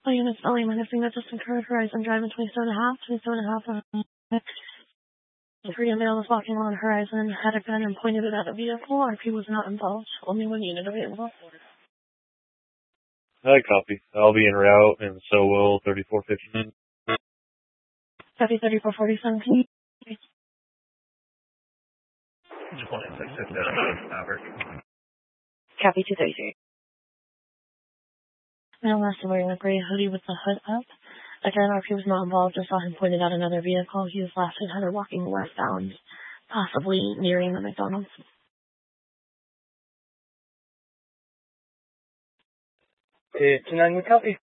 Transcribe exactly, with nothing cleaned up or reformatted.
Oh, units only minusing that just occurred. Horizon driving twenty-seven and a half, twenty-seven and a half. The Korean male was walking along Horizon, had a gun and pointed it at a vehicle. R P was not involved. Only one unit available. I copy. I'll be en route, and so will thirty-four fifty-nine. Copy thirty-four forty-seven. Can you? Copy two thirty-three. Male master wearing a gray hoodie with the hood up. Again, R P was not involved. Just saw him pointed at another vehicle. He was last seen Hunter walking westbound, possibly nearing the McDonald's. two nine, we copy.